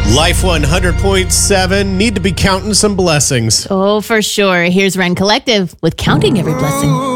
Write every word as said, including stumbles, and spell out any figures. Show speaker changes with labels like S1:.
S1: Life one hundred point seven, need to be counting some blessings.
S2: Oh, for sure. Here's Ren Collective with Counting Every Blessing.